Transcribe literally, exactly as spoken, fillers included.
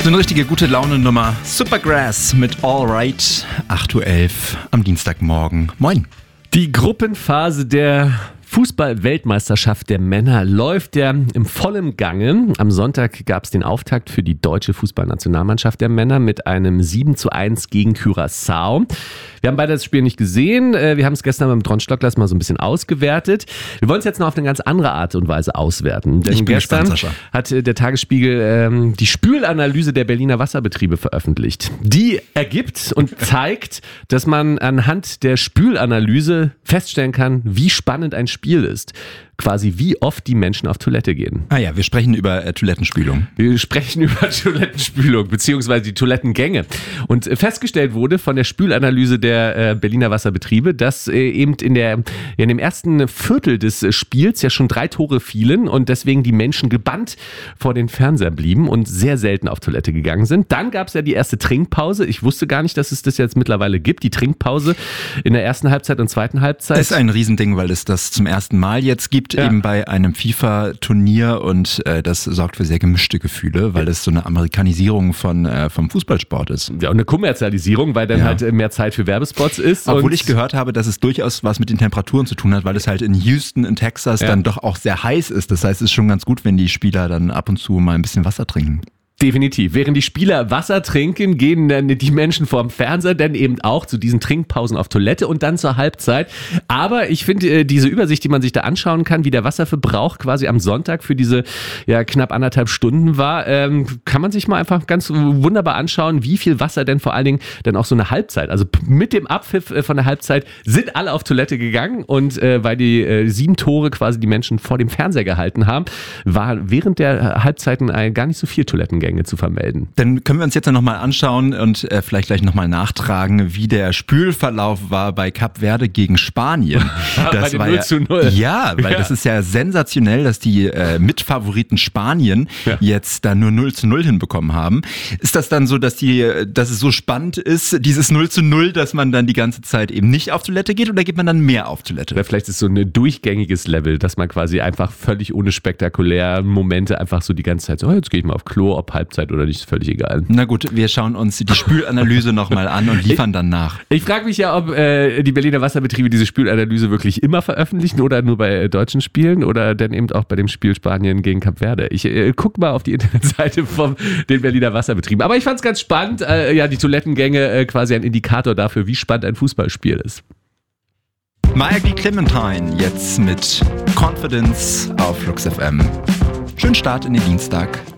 So eine richtige gute Laune-Nummer. Supergrass mit All Right. acht Uhr elf am Dienstagmorgen. Moin. Die Gruppenphase der Fußball-Weltmeisterschaft der Männer läuft ja im vollen Gange. Am Sonntag gab es den Auftakt für die deutsche Fußballnationalmannschaft der Männer mit einem sieben zu eins gegen Curaçao. Wir haben beide das Spiel nicht gesehen. Wir haben es gestern beim Ron Stocklers mal so ein bisschen ausgewertet. Wir wollen es jetzt noch auf eine ganz andere Art und Weise auswerten. Denn ich bin gestern gespannt, Sascha. hat der Tagesspiegel ähm, die Spülanalyse der Berliner Wasserbetriebe veröffentlicht. Die ergibt und zeigt, dass man anhand der Spülanalyse feststellen kann, wie spannend ein Spiel ist. Quasi wie oft die Menschen auf Toilette gehen. Ah ja, wir sprechen über äh, Toilettenspülung. Wir sprechen über Toilettenspülung beziehungsweise die Toilettengänge. Und äh, festgestellt wurde von der Spülanalyse der äh, Berliner Wasserbetriebe, dass äh, eben in, der, ja, in dem ersten Viertel des äh, Spiels ja schon drei Tore fielen und deswegen die Menschen gebannt vor den Fernseher blieben und sehr selten auf Toilette gegangen sind. Dann gab es ja die erste Trinkpause. Ich wusste gar nicht, dass es das jetzt mittlerweile gibt. Die Trinkpause in der ersten Halbzeit und zweiten Halbzeit. Das ist ein Riesending, weil es das zum ersten Mal jetzt gibt. Ja. Eben bei einem FIFA-Turnier und äh, das sorgt für sehr gemischte Gefühle, weil es so eine Amerikanisierung von, äh, vom Fußballsport ist. Ja, und eine Kommerzialisierung, weil dann ja. halt mehr Zeit für Werbespots ist. Obwohl und ich gehört habe, dass es durchaus was mit den Temperaturen zu tun hat, weil es halt in Houston, in Texas ja. dann doch auch sehr heiß ist. Das heißt, es ist schon ganz gut, wenn die Spieler dann ab und zu mal ein bisschen Wasser trinken. Definitiv. Während die Spieler Wasser trinken, gehen dann die Menschen vorm Fernseher dann eben auch zu diesen Trinkpausen auf Toilette und dann zur Halbzeit. Aber ich finde diese Übersicht, die man sich da anschauen kann, wie der Wasserverbrauch quasi am Sonntag für diese ja, knapp anderthalb Stunden war, ähm, kann man sich mal einfach ganz wunderbar anschauen, wie viel Wasser denn vor allen Dingen dann auch so eine Halbzeit, also mit dem Abpfiff von der Halbzeit sind alle auf Toilette gegangen und äh, weil die äh, sieben Tore quasi die Menschen vor dem Fernseher gehalten haben, war während der Halbzeiten äh, gar nicht so viel Toilettengänge zu vermelden. Dann können wir uns jetzt nochmal anschauen und äh, vielleicht gleich nochmal nachtragen, wie der Spülverlauf war bei Kap Verde gegen Spanien. Das bei war null ja, zu null. Ja, weil ja. das ist ja sensationell, dass die äh, Mitfavoriten Spanien ja. jetzt da nur null zu null hinbekommen haben. Ist das dann so, dass die, dass es so spannend ist, dieses null zu null, dass man dann die ganze Zeit eben nicht auf Toilette geht oder geht man dann mehr auf Toilette? Oder vielleicht ist so ein durchgängiges Level, dass man quasi einfach völlig ohne spektakuläre Momente einfach so die ganze Zeit so, oh, jetzt gehe ich mal auf Klo, ob Halbzeit oder nicht, ist völlig egal. Na gut, wir schauen uns die Spülanalyse nochmal an und liefern dann nach. Ich, ich frage mich ja, ob äh, die Berliner Wasserbetriebe diese Spülanalyse wirklich immer veröffentlichen oder nur bei äh, deutschen Spielen oder dann eben auch bei dem Spiel Spanien gegen Kap Verde. Ich äh, guck mal auf die Internetseite von den Berliner Wasserbetrieben. Aber ich fand es ganz spannend, äh, ja, die Toilettengänge äh, quasi ein Indikator dafür, wie spannend ein Fußballspiel ist. Miley Clementine jetzt mit Confidence auf Flux F M. Schönen Start in den Dienstag.